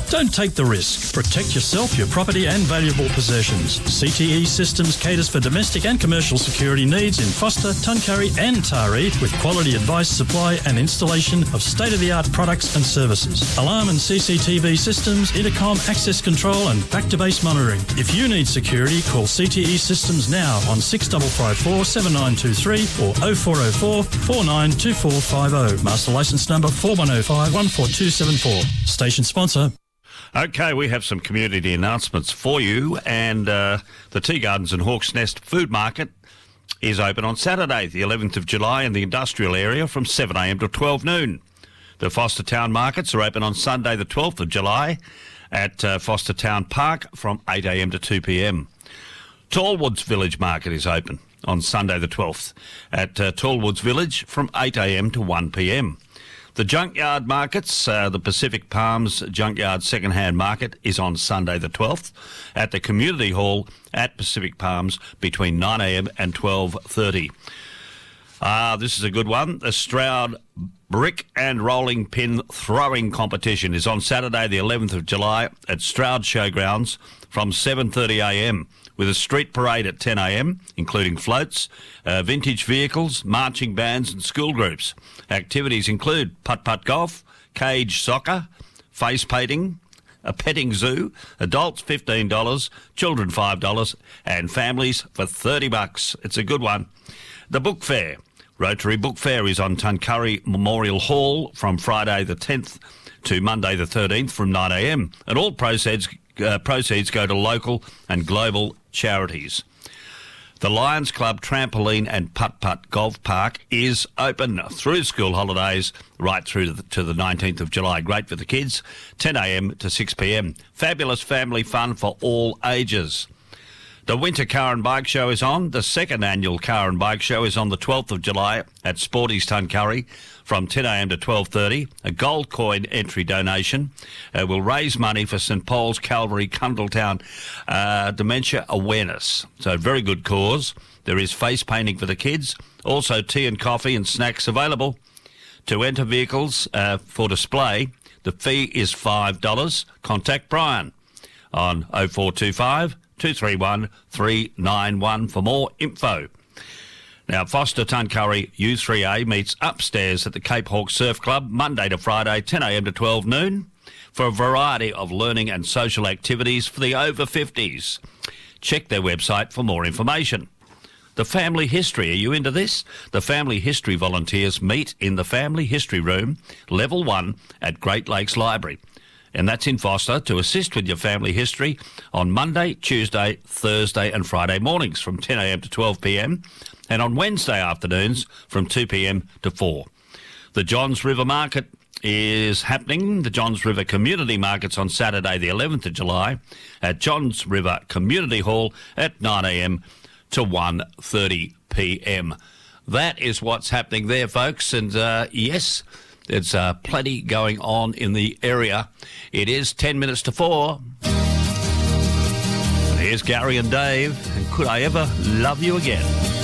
Don't take the risk. Protect yourself, your property and valuable possessions. CTE Systems caters for domestic and commercial security needs in Foster, Tuncurry and Taree with quality advice, supply and installation of state-of-the-art products and services. Alarm and CCTV systems, intercom, access control and back-to-base monitoring. If you need security, call CTE Systems now on 6554 7923 or 0404 492450. Master licence number 4105 14274. Station sponsor. Okay, we have some community announcements for you, and the Tea Gardens and Hawk's Nest Food Market is open on Saturday, the 11th of July in the industrial area from 7am to 12 noon. The Foster Town Markets are open on Sunday, the 12th of July at Foster Town Park from 8am to 2pm. Tallwoods Village Market is open on Sunday, the 12th at Tallwoods Village from 8am to 1pm. The Junkyard Markets, the Pacific Palms Junkyard Second-Hand Market is on Sunday the 12th at the Community Hall at Pacific Palms between 9am and 12:30. This is a good one. The Stroud Brick and Rolling Pin Throwing Competition is on Saturday the 11th of July at Stroud Showgrounds from 7:30am with a street parade at 10am, including floats, vintage vehicles, marching bands and school groups. Activities include putt-putt golf, cage soccer, face painting, a petting zoo, adults $15, children $5 and families for $30. It's a good one. The Book Fair. Rotary Book Fair is on Tuncurry Memorial Hall from Friday the 10th to Monday the 13th from 9am, and all proceeds go to local and global charities. The Lions Club Trampoline and Putt-Putt Golf Park is open through school holidays right through to the 19th of July. Great for the kids, 10am to 6pm. Fabulous family fun for all ages. The Winter Car and Bike Show is on. The second annual Car and Bike Show is on the 12th of July at Sporties Tuncurry from 10am to 12:30. A gold coin entry donation will raise money for St Paul's Calvary Cundletown Dementia Awareness. So very good cause. There is face painting for the kids. Also tea and coffee and snacks available. To enter vehicles for display, the fee is $5. Contact Brian on 0425 231 391 for more info. Now, Foster Tuncurry U3A meets upstairs at the Cape Hawk Surf Club Monday to Friday, 10am to 12 noon, for a variety of learning and social activities for the over 50s. Check their website for more information. The Family History. Are you into this? The Family History volunteers meet in the Family History Room, Level 1 at Great Lakes Library. And that's in Foster to assist with your family history on Monday, Tuesday, Thursday and Friday mornings from 10am to 12pm and on Wednesday afternoons from 2pm to 4. The Johns River Market is happening. The Johns River Community Market's on Saturday the 11th of July at Johns River Community Hall at 9am to 1:30pm. That is what's happening there, folks. And yes, there's plenty going on in the area. It is 10 minutes to 4. And here's Gary and Dave. And Could I Ever Love You Again?